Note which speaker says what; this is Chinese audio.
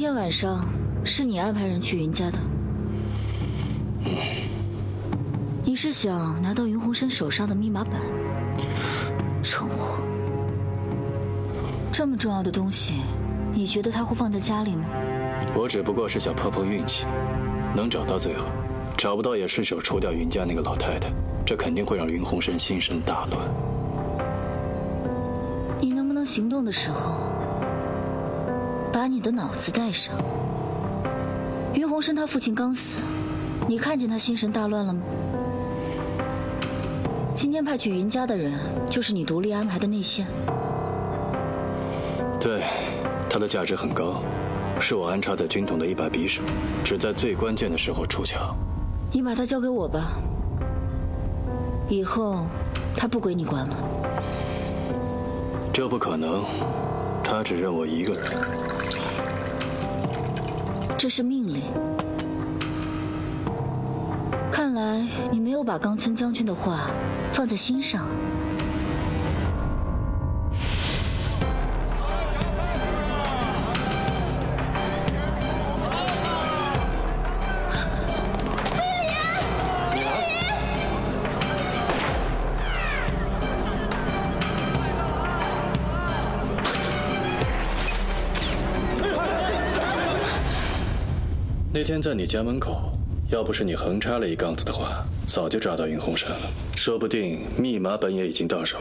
Speaker 1: 天晚上是你安排人去云家的。你是想拿到云鸿生手上的密码本？蠢货！这么重要的东西，你觉得他会放在家里吗？
Speaker 2: 我只不过是想碰碰运气，能找到最好，找不到也顺手除掉云家那个老太太，这肯定会让云鸿生心神大乱。
Speaker 1: 你能不能行动的时候，把你的脑子带上？云鸿生他父亲刚死，你看见他心神大乱了吗？今天派去云家的人，就是你独立安排的内线。
Speaker 2: 对，他的价值很高，是我安插在军统的一把匕首，只在最关键的时候出鞘。
Speaker 1: 你把他交给我吧，以后他不归你管了。
Speaker 2: 这不可能，他只认我一个人。
Speaker 1: 这是命令。看来你没有把冈村将军的话放在心上。
Speaker 2: 那天在你家门口，要不是你横插了一杠子的话，早就抓到云鸿生了，说不定密码本也已经到手。